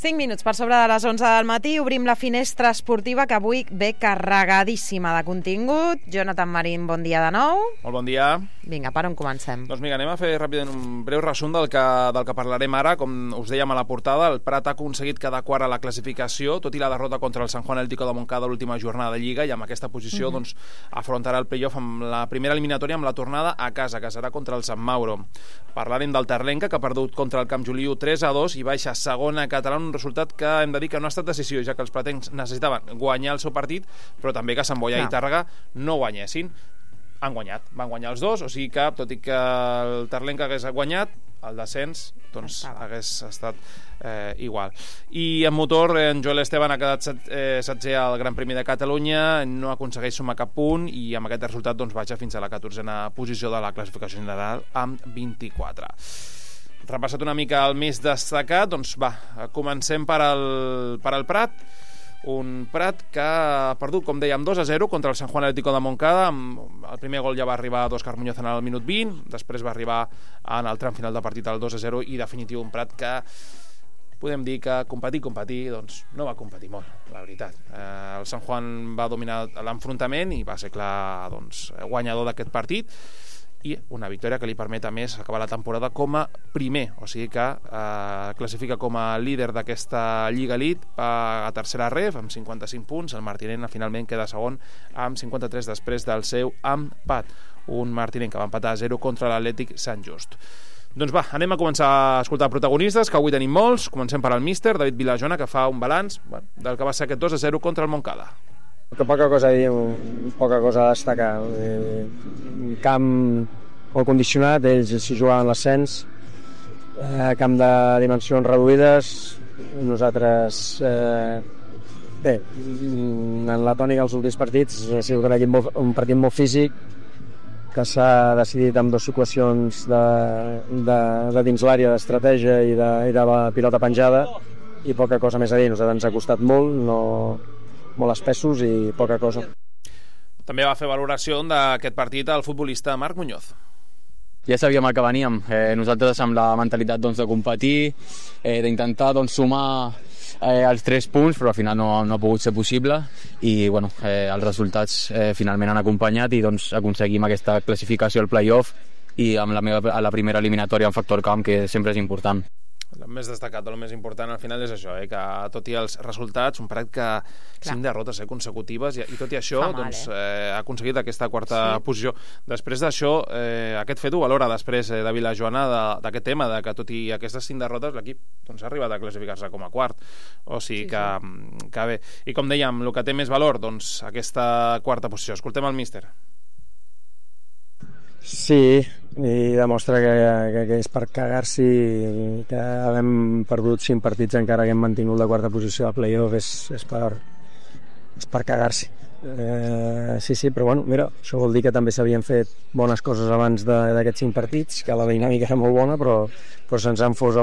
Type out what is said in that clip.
5 minuts per sobre de les 11 del matí, obrim la finestra esportiva que avui ve carregadíssima de contingut. Jonathan Marín, bon dia de nou. Molt bon dia. Vinga, per on comencem? Doncs vinga, anem a fer ràpidament un breu resum del que parlarem ara. Com us dèiem a la portada, el Prat ha aconseguit quedar quart a la classificació, tot i la derrota contra el San Juan Atlético de Montcada a l'última jornada de Lliga, i amb aquesta posició doncs, afrontarà el play-off amb la primera eliminatòria amb la tornada a casa, que serà contra el Sant Mauro. Parlarem del Terlenca, que ha perdut contra el Camp Juliu 3-2 i baixa segona catalana, un resultat que hem de dir que no ha estat decisiu, ja que els pratencs necessitaven guanyar el seu partit, però també que Sant Boià i Tàrrega no guanyessin. Han guanyat, van guanyar els dos, o sigui que, tot i que el Terlenca hagués guanyat, el descens doncs, hagués estat igual. I en motor, en Joel Esteban ha quedat setzè al Gran Premi de Catalunya, no aconsegueix sumar cap punt i amb aquest resultat doncs, baixa fins a la 14a posició de la classificació general amb 24. Repassat una mica el més destacat, doncs va, comencem per al Prat. Un Prat que ha perdut, com dèiem, 2-0 contra el San Juan Atlético de Montcada. El primer gol ja va arribar a Óscar Muñoz en el minut 20, després va arribar en el tram final del partit al 2-0 i definitiu un Prat que podem dir que competir, doncs no va competir molt, la veritat. El San Juan va dominar l'enfrontament i va ser clar doncs, guanyador d'aquest partit, i una victòria que li permet a més acabar la temporada com a primer, o sigui que classifica com a líder d'aquesta Lliga Elite a tercera ref amb 55 punts. El Martinenc finalment queda segon amb 53 després del seu empat, un Martinenc que va empatar a 0 contra l'Atlètic Sant Just. Doncs va, anem a començar a escoltar protagonistes, que avui tenim molts. Comencem per al míster David Vilajona, que fa un balanç del que va ser aquest 2-0 contra el Montcada. Poca cosa a dir, poca cosa a destacar. Un camp molt condicionat, ells s'hi jugaven l'ascens, camp de dimensions reduïdes, nosaltres bé, en la tònica dels últims partits ha sigut un partit molt físic que s'ha decidit amb dues situacions de dins l'àrea d'estratègia i de la pilota penjada, i poca cosa més a dir. Nosaltres ens ha costat molt espessos i poca cosa. També va fer valoració d'aquest partit el futbolista Marc Muñoz. Ja sabíem el que veníem, nosaltres amb la mentalitat doncs, de competir, d'intentar doncs, sumar els 3 punts, però al final no ha pogut ser possible i bueno, els resultats finalment han acompanyat i doncs, aconseguim aquesta classificació al play-off i amb a la primera eliminatòria en factor camp, que sempre és important. El més destacat, el més important al final és això, que tot i els resultats, un Prat que 5 derrotes consecutives i tot i això doncs, ha aconseguit aquesta quarta posició. Després d'això, aquest fet ho valora després de Vilajoana d'aquest tema, de que tot i aquestes 5 derrotes l'equip doncs, ha arribat a classificar-se com a quart, o sigui que bé. I com dèiem, el que té més valor, doncs aquesta quarta posició. Escoltem el míster. Sí, i demostra que és per cagar-s'hi, que havem perdut 5 partits encara que hem mantingut la quarta posició de play-off, és per cagar-s'hi. Sí, però bueno, mira, això vol dir que també s'havien fet bones coses abans d'aquests 5 partits, que la dinàmica era molt bona, però se'ns han fos